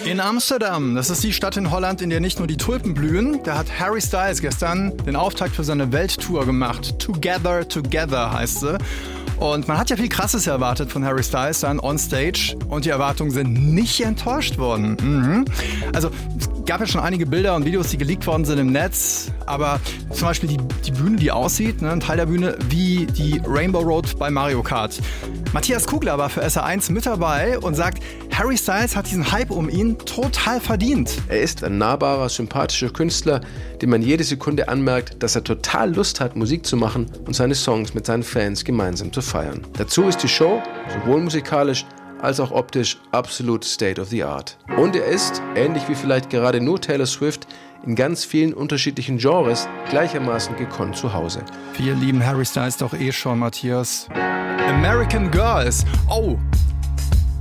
In Amsterdam, das ist die Stadt in Holland, in der nicht nur die Tulpen blühen, da hat Harry Styles gestern den Auftakt für seine Welttour gemacht. Together, Together heißt sie. Und man hat ja viel Krasses erwartet von Harry Styles dann on stage und die Erwartungen sind nicht enttäuscht worden. Also es gab ja schon einige Bilder und Videos, die geleakt worden sind im Netz, aber zum Beispiel die Bühne, die aussieht, ein Teil der Bühne wie die Rainbow Road bei Mario Kart. Matthias Kugler war für SR1 mit dabei und sagt, Harry Styles hat diesen Hype um ihn total verdient. Er ist ein nahbarer, sympathischer Künstler, dem man jede Sekunde anmerkt, dass er total Lust hat, Musik zu machen und seine Songs mit seinen Fans gemeinsam zu feiern. Dazu ist die Show, sowohl musikalisch als auch optisch, absolut state of the art. Und er ist, ähnlich wie vielleicht gerade nur Taylor Swift, in ganz vielen unterschiedlichen Genres gleichermaßen gekonnt zu Hause. Wir lieben Harry Styles doch eh schon, Matthias. American Girls. Oh,